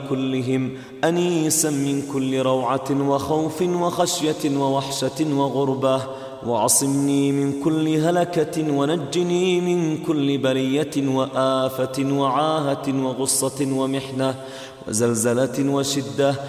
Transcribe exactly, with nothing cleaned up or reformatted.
كلهم أنيسا من كل روعة وخوف وخشية ووحشة وغربة، وعصمني من كل هلكة، ونجني من كل برية وآفة وعاهة وغصة ومحنة وزلزلة وشدة